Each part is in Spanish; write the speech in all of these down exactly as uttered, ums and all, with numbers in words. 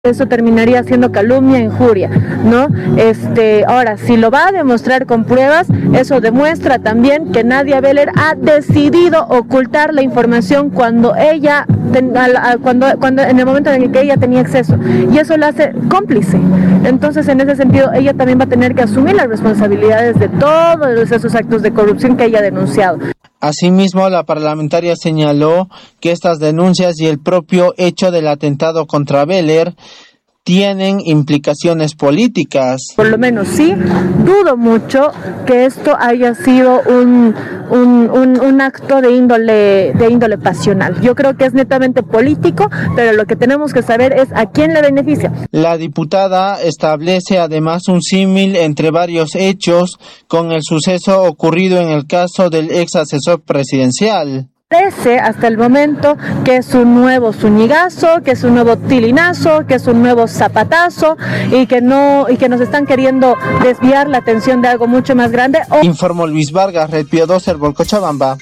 Eso terminaría siendo calumnia, injuria, ¿no? Este, ahora, si lo va a demostrar con pruebas, eso demuestra también que Nadia Beller ha decidido ocultar la información cuando ella, ten, a, a, cuando, cuando, en el momento en el que ella tenía acceso, y eso la hace cómplice. Entonces, en ese sentido, ella también va a tener que asumir las responsabilidades de todos esos actos de corrupción que ella ha denunciado. Asimismo, la parlamentaria señaló que estas denuncias y el propio hecho del atentado contra Beller tienen implicaciones políticas. Por lo menos sí, dudo mucho que esto haya sido un, un, un, un acto de índole, de índole pasional. Yo creo que es netamente político, pero lo que tenemos que saber es a quién le beneficia. La diputada establece además un símil entre varios hechos con el suceso ocurrido en el caso del ex asesor presidencial. Parece hasta el momento que es un nuevo zuñigazo, que es un nuevo tilinazo, que es un nuevo zapatazo y que no y que nos están queriendo desviar la atención de algo mucho más grande. O... Informó Luis Vargas, Red Pío doce, Cochabamba.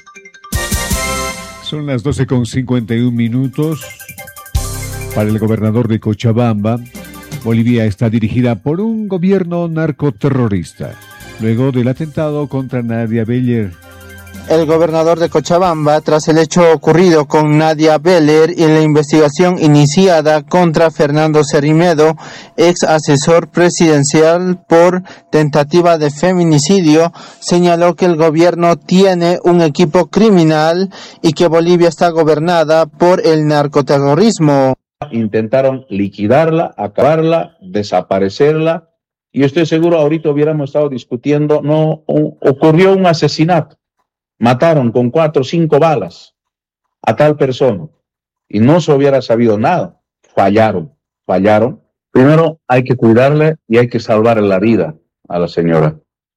Son las doce con cincuenta y un minutos. Para el gobernador de Cochabamba, Bolivia está dirigida por un gobierno narcoterrorista, luego del atentado contra Nadia Beller. El gobernador de Cochabamba, tras el hecho ocurrido con Nadia Beller y la investigación iniciada contra Fernando Cerrimedo, ex asesor presidencial por tentativa de feminicidio, señaló que el gobierno tiene un equipo criminal y que Bolivia está gobernada por el narcoterrorismo. Intentaron liquidarla, acabarla, desaparecerla, y estoy seguro ahorita hubiéramos estado discutiendo, no, ocurrió un asesinato. Mataron con cuatro o cinco balas a tal persona y no se hubiera sabido nada. Fallaron, fallaron. Primero hay que cuidarle y hay que salvarle la vida a la señora.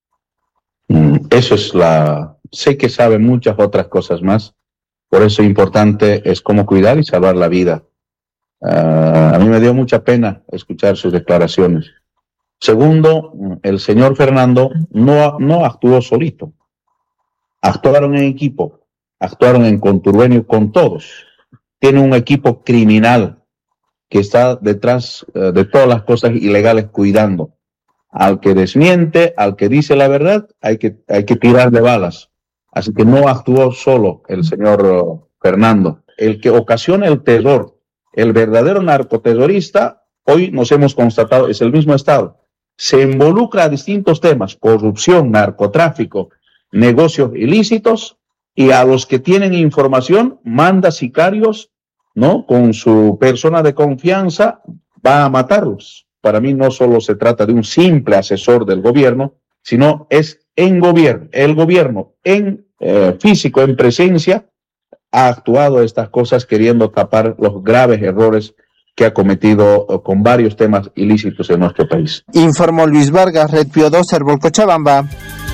Eso es la... Sé que sabe muchas otras cosas más, por eso importante es cómo cuidar y salvar la vida. Uh, a mí me dio mucha pena escuchar sus declaraciones. Segundo, el señor Fernando no, no actuó solito. Actuaron en equipo, actuaron en contubernio con todos. Tiene un equipo criminal que está detrás uh, de todas las cosas ilegales cuidando. Al que desmiente, al que dice la verdad, hay que, hay que tirarle balas. Así que no actuó solo el señor uh, Fernando. El que ocasiona el terror, el verdadero narcoterrorista, hoy nos hemos constatado, es el mismo Estado. Se involucra a distintos temas, corrupción, narcotráfico, negocios ilícitos, y a los que tienen información manda sicarios, ¿no? Con su persona de confianza va a matarlos. Para mí no solo se trata de un simple asesor del gobierno, sino es en gobierno. El gobierno en eh, físico, en presencia, ha actuado estas cosas queriendo tapar los graves errores que ha cometido eh, con varios temas ilícitos en nuestro país. Informó Luis Vargas, Red Pío doce, Cochabamba.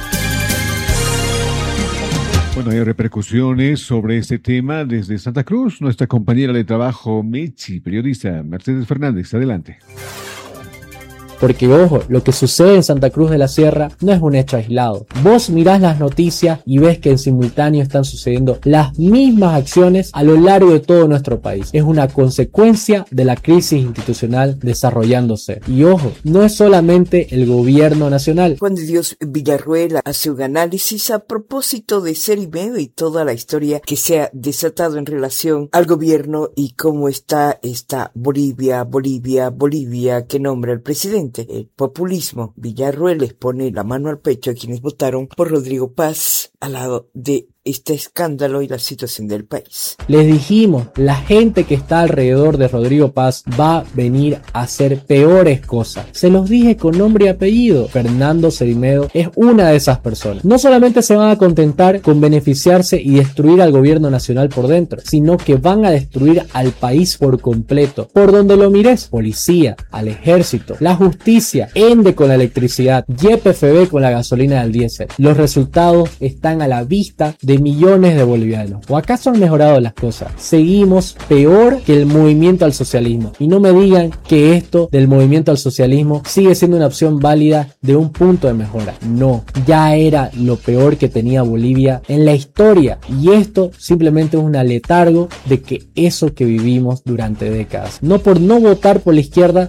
Bueno, hay repercusiones sobre este tema desde Santa Cruz. Nuestra compañera de trabajo, Mechi, periodista Mercedes Fernández, adelante. Porque ojo, lo que sucede en Santa Cruz de la Sierra no es un hecho aislado. Vos mirás las noticias y ves que en simultáneo están sucediendo las mismas acciones a lo largo de todo nuestro país. Es una consecuencia de la crisis institucional desarrollándose. Y ojo, no es solamente el gobierno nacional. Juan de Dios Villarruel hace un análisis a propósito de Cerrimedo y toda la historia que se ha desatado en relación al gobierno y cómo está esta Bolivia, Bolivia, Bolivia que nombra el presidente. El populismo. Villarruel les pone la mano al pecho a quienes votaron por Rodrigo Paz al lado de este escándalo y la situación del país. Les dijimos, la gente que está alrededor de Rodrigo Paz va a venir a hacer peores cosas. Se los dije con nombre y apellido. Fernando Cerrimedo es una de esas personas. No solamente se van a contentar con beneficiarse y destruir al gobierno nacional por dentro, sino que van a destruir al país por completo. Por donde lo mires, policía, al ejército, la justicia, ENDE con la electricidad, Y P F B con la gasolina del diésel. Los resultados están a la vista de de millones de bolivianos. ¿O acaso han mejorado las cosas? Seguimos peor que el movimiento al socialismo. Y no me digan que esto del movimiento al socialismo sigue siendo una opción válida de un punto de mejora. No, ya era lo peor que tenía Bolivia en la historia. Y esto simplemente es un aletargo de que eso que vivimos durante décadas. No por no votar por la izquierda